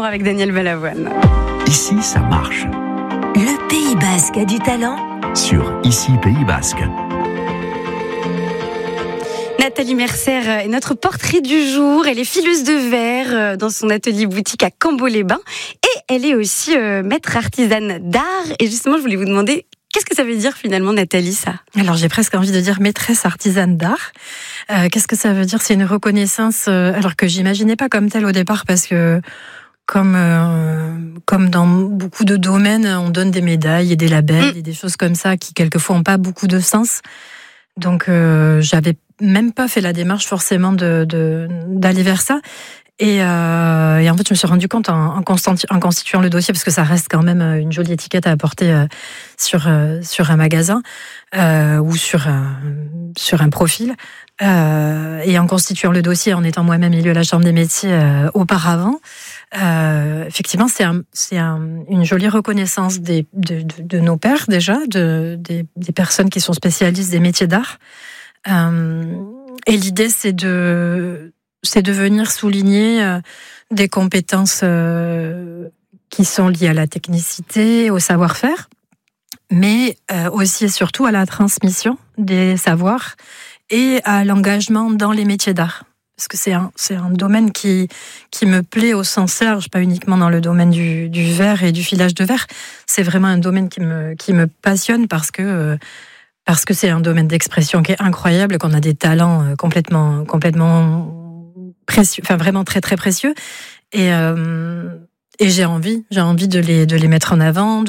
avec Daniel Balavoine. Ici, ça marche. Le Pays Basque a du talent Sur Ici Pays Basque. Nathalie Mercer est notre portrait du jour. Elle est fileuse de verre dans son atelier boutique à Cambo-les-Bains. Et elle est aussi maître artisane d'art. Et justement, je voulais vous demander, qu'est-ce que ça veut dire finalement, Nathalie, ça ? Alors, j'ai presque envie de dire maîtresse artisane d'art. Qu'est-ce que ça veut dire ? C'est une reconnaissance, alors que j'imaginais pas comme telle au départ, parce que comme dans beaucoup de domaines, on donne des médailles et des labels et des choses comme ça qui quelquefois n'ont pas beaucoup de sens. Donc, j'avais même pas fait la démarche forcément d'aller vers ça. Et en fait, je me suis rendu compte en constituant le dossier, parce que ça reste quand même une jolie étiquette à apporter sur un magasin ou sur un profil. Et en constituant le dossier, en étant moi-même élue à la Chambre des métiers auparavant, effectivement, c'est une jolie reconnaissance de nos pairs déjà, des personnes qui sont spécialistes des métiers d'art. Et l'idée, c'est de venir souligner des compétences qui sont liées à la technicité, au savoir-faire, mais aussi et surtout à la transmission des savoirs et à l'engagement dans les métiers d'art. Parce que c'est un domaine qui me plaît au sens large, pas uniquement dans le domaine du verre et du filage de verre. C'est vraiment un domaine qui me passionne parce que c'est un domaine d'expression qui est incroyable, qu'on a des talents complètement précieux, enfin vraiment très très précieux. Et j'ai envie de les mettre en avant,